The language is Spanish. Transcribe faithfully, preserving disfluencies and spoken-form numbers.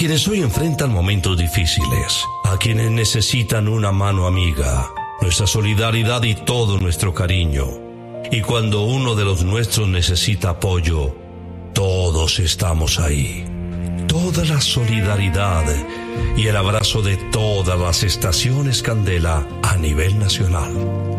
quienes hoy enfrentan momentos difíciles, a quienes necesitan una mano amiga, nuestra solidaridad y todo nuestro cariño. Y cuando uno de los nuestros necesita apoyo, todos estamos ahí. Toda la solidaridad y el abrazo de todas las estaciones Candela a nivel nacional.